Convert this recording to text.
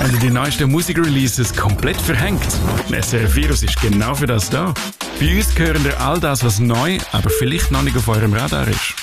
Haben die neuesten Musikreleases komplett verhängt? SRF Virus ist genau für das da. Bei uns gehören ihr all das, was neu, aber vielleicht noch nicht auf eurem Radar ist.